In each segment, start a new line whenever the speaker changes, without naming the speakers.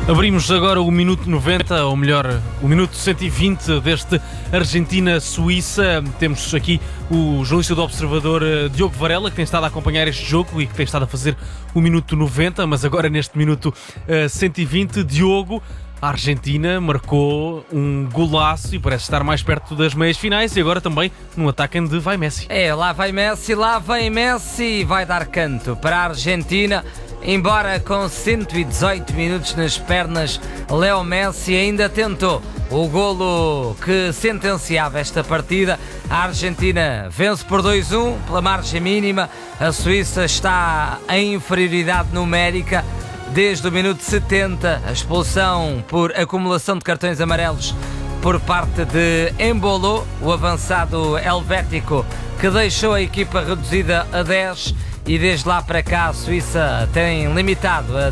Abrimos agora o minuto 90, ou melhor, o minuto 120 deste Argentina-Suíça. Temos aqui o jornalista do Observador Diogo Varela, que tem estado a acompanhar este jogo e que tem estado a fazer o minuto 90, mas agora neste minuto 120, Diogo, a Argentina marcou um golaço e parece estar mais perto das meias finais e agora também num ataque de vai Messi.
Lá vai Messi, lá vem Messi e vai dar canto para a Argentina. Embora com 118 minutos nas pernas, Leo Messi ainda tentou o golo que sentenciava esta partida. A Argentina vence por 2-1 pela margem mínima. A Suíça está em inferioridade numérica desde o minuto 70. A expulsão por acumulação de cartões amarelos por parte de Embolo, o avançado helvético, que deixou a equipa reduzida a 10. E desde lá para cá a Suíça tem-se limitado a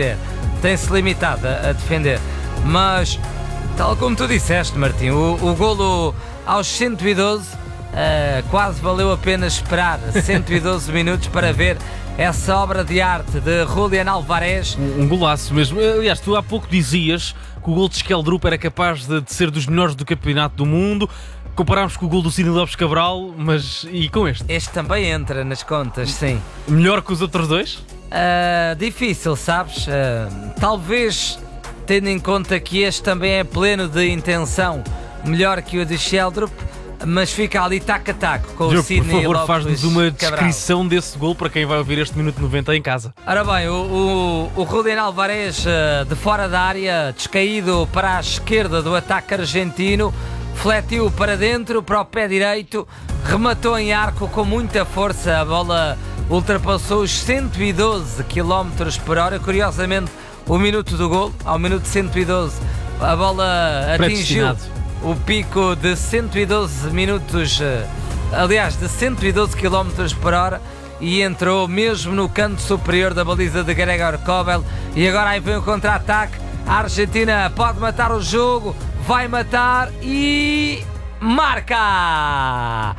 defender. Mas, tal como tu disseste, Martim, o golo aos 112 quase valeu a pena esperar 112 minutos para ver essa obra de arte de Julián Álvarez.
Um golaço mesmo. Aliás, tu há pouco dizias que o gol de Skjeldrup era capaz de ser dos melhores do campeonato do mundo. Comparámos com o gol do Cine Lopes Cabral, mas e com este?
Este também entra nas contas, sim.
Melhor que os outros dois?
Difícil, sabes? Talvez, tendo em conta que este também é pleno de intenção, melhor que o de Skjeldrup, mas fica ali tac a tac com
Diogo,
o Cine Lopes Cabral.
por favor, faz-nos uma descrição desse gol para quem vai ouvir este minuto 90 em casa.
Ora bem, o Julián Álvarez de fora da área, descaído para a esquerda do ataque argentino, fletiu para dentro, para o pé direito, rematou em arco com muita força, a bola ultrapassou os 112 km por hora. Curiosamente, o minuto do gol, ao minuto 112, a bola atingiu o pico de 112 minutos, aliás, de 112 km por hora, e entrou mesmo no canto superior da baliza de Gregor Kobel. E agora aí vem o contra-ataque. A Argentina pode matar o jogo, vai matar e marca!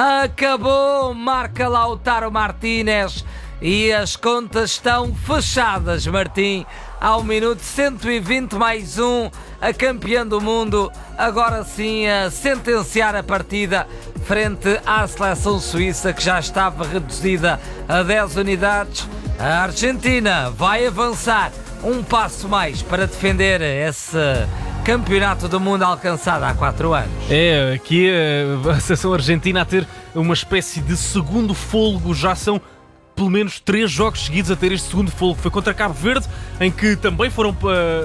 Acabou, marca Lautaro Martínez e as contas estão fechadas, Martim. Ao minuto 120 mais um, a campeã do mundo, agora sim a sentenciar a partida frente à seleção suíça, que já estava reduzida a 10 unidades. A Argentina vai avançar um passo mais para defender esse campeonato do mundo alcançado há 4 anos.
Aqui a seleção argentina a ter uma espécie de segundo fôlego. Já são pelo menos 3 jogos seguidos a ter este segundo fôlego. Foi contra Cabo Verde, em que também foram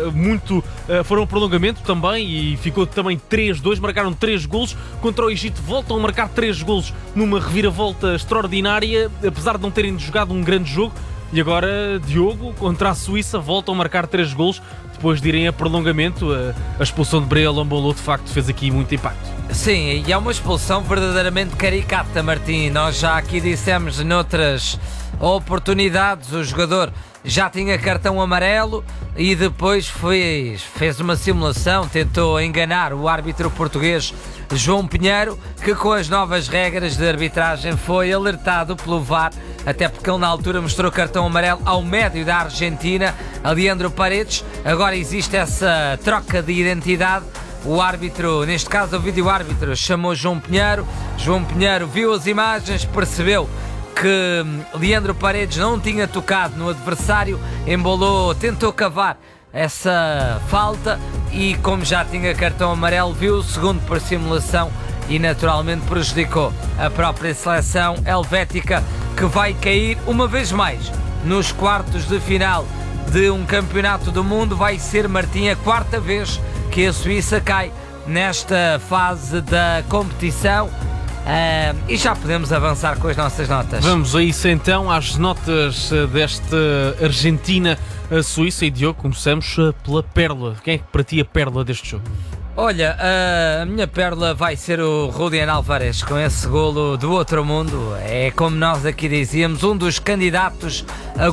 foram prolongamento também e ficou também 3-2, marcaram 3 golos. Contra o Egito voltam a marcar 3 golos numa reviravolta extraordinária, apesar de não terem jogado um grande jogo. E agora, Diogo, contra a Suíça, voltam a marcar 3 golos depois de irem a prolongamento. A expulsão de Breel Embolo de facto fez aqui muito impacto.
Sim, e é uma expulsão verdadeiramente caricata, Martim. Nós já aqui dissemos noutras oportunidades, o jogador já tinha cartão amarelo e depois fez uma simulação, tentou enganar o árbitro português João Pinheiro, que com as novas regras de arbitragem foi alertado pelo VAR, até porque ele na altura mostrou cartão amarelo ao médio da Argentina, a Leandro Paredes. Agora existe essa troca de identidade. O árbitro, neste caso o vídeo-árbitro, chamou João Pinheiro. João Pinheiro viu as imagens, percebeu que Leandro Paredes não tinha tocado no adversário. Embolo tentou cavar essa falta e, como já tinha cartão amarelo, viu o segundo por simulação e naturalmente prejudicou a própria seleção helvética, que vai cair uma vez mais nos quartos de final de um campeonato do mundo. Vai ser, Martim, a 4ª vez que a Suíça cai nesta fase da competição. E já podemos avançar com as nossas notas.
Vamos a isso então, às notas desta Argentina-Suíça. E Diogo, começamos pela pérola. Quem é que para ti a pérola deste jogo?
Olha, a minha pérola vai ser o Julián Álvarez, com esse golo do outro mundo. É, como nós aqui dizíamos, um dos candidatos a